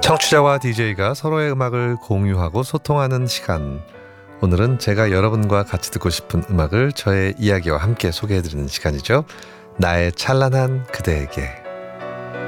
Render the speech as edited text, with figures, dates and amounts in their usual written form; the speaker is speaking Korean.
청취자와 DJ가 서로의 음악을 공유하고 소통하는 시간. 오늘은 제가 여러분과 같이 듣고 싶은 음악을 저의 이야기와 함께 소개해드리는 시간이죠. 나의 찬란한 그대에게.